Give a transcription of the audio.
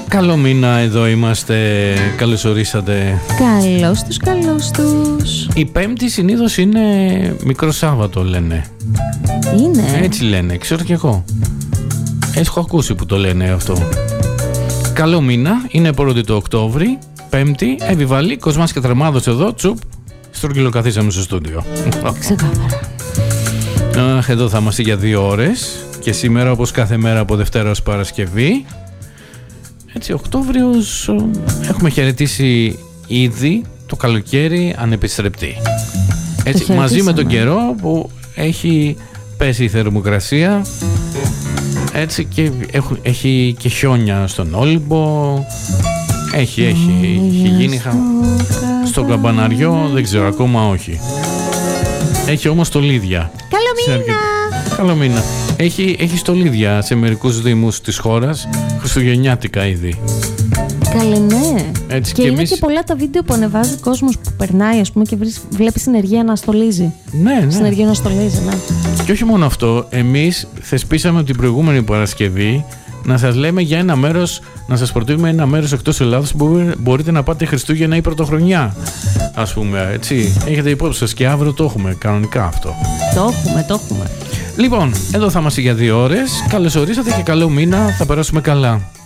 Καλό μήνα, εδώ είμαστε. Καλώς ορίσατε. Καλώς τους. Η Πέμπτη συνήθως είναι μικρό Σάββατο, λένε. Είναι. Έτσι λένε, ξέρω κι εγώ. Έχω ακούσει που το λένε αυτό. Καλό μήνα, είναι 1η του Οκτώβρη, Πέμπτη, Επιβαλή, Κοσμάς και Τρεμάδος εδώ, τσουπ. Στρογγυλο καθίσαμε στο στούντιο. Ξεκάθαρα. Αχ, εδώ θα είμαστε για 2 ώρες. Και σήμερα, όπως κάθε μέρα από Δευτέρα ως Παρασκευή, έτσι, Οκτώβριος, έχουμε χαιρετήσει ήδη το καλοκαίρι ανεπιστρεπτή. Έτσι, μαζί με τον καιρό που έχει πέσει η θερμοκρασία, έτσι, και έχει και χιόνια στον Όλυμπο, έχει γίνει στο Καμπαναριό, δεν ξέρω, ακόμα όχι. Έχει όμως στολίδια. Καλό μήνα! Καλό μήνα. Έχει στολίδια σε μερικούς δήμους της χώρας, χριστουγεννιάτικα ήδη. Καλέ, ναι. Έτσι, και είναι και πολλά τα βίντεο που ανεβάζει ο κόσμος που περνάει, ας πούμε, και βλέπει συνεργεία να στολίζει. Ναι. Συνεργεία να στολίζει, ναι. Και όχι μόνο αυτό, εμείς θεσπίσαμε την προηγούμενη Παρασκευή να σας λέμε για ένα μέρος, να σας προτείνουμε ένα μέρος εκτός Ελλάδος που μπορείτε να πάτε Χριστούγεννα ή Πρωτοχρονιά. Ας πούμε, έτσι. Έχετε υπόψη σας, και αύριο το έχουμε κανονικά αυτό. Το έχουμε. Λοιπόν, εδώ θα είμαστε για 2 ώρες. Καλώς ορίσατε και καλό μήνα. Θα περάσουμε καλά.